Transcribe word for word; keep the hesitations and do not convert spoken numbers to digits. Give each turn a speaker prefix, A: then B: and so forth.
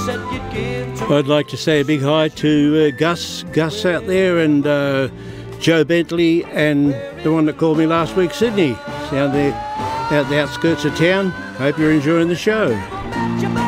A: said you'd give to
B: I'd like to say a big hi to uh, Gus, Gus out there, and uh, Joe Bentley, and the one that called me last week, Sydney, down there out the outskirts of town. Hope you're enjoying the show.
A: me.